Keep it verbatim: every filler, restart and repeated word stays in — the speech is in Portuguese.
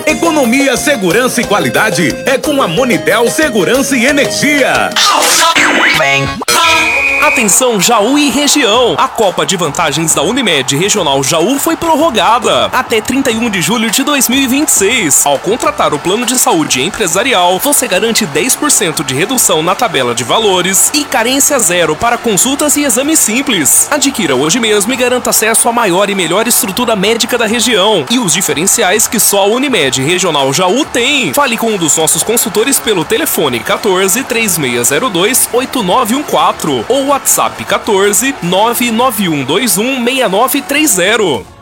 Economia, segurança e qualidade é com a Monitel Segurança e Energia. Atenção Jaú e região! A Copa de Vantagens da Unimed Regional Jaú foi prorrogada até trinta e um de julho de dois mil e vinte e seis. Ao contratar o plano de saúde empresarial, você garante dez por cento de redução na tabela de valores e carência zero para consultas e exames simples. Adquira hoje mesmo e garanta acesso à maior e melhor estrutura médica da região e os diferenciais que só a Unimed Regional Jaú tem. Fale com um dos nossos consultores pelo telefone quatorze, três seis zero dois, oito nove um quatro ou WhatsApp quatorze, nove nove um dois um, seis nove três zero.